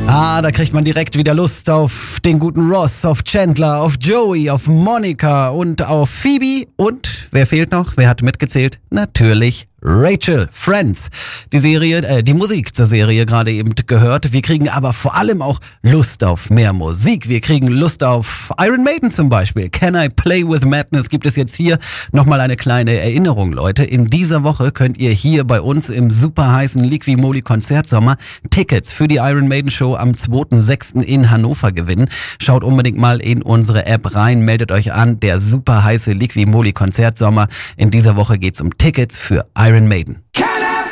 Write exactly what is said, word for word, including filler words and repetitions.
Ah, da kriegt man direkt wieder Lust auf den guten Ross, auf Chandler, auf Joey, auf Monica und auf Phoebe. Und wer fehlt noch? Wer hat mitgezählt? Natürlich Rachel, Friends. Die Serie, äh, die Musik zur Serie gerade eben gehört. Wir kriegen aber vor allem auch Lust auf mehr Musik. Wir kriegen Lust auf Iron Maiden zum Beispiel. Can I Play With Madness? Gibt es jetzt hier nochmal eine kleine Erinnerung, Leute. In dieser Woche könnt ihr hier bei uns im super heißen Liqui-Moly Konzertsommer Tickets für die Iron Maiden Show am zweiten sechsten in Hannover gewinnen. Schaut unbedingt mal in unsere App rein, meldet euch an. Der super heiße Liqui-Moly Konzertsommer. In dieser Woche geht's um Tickets für Iron Maiden.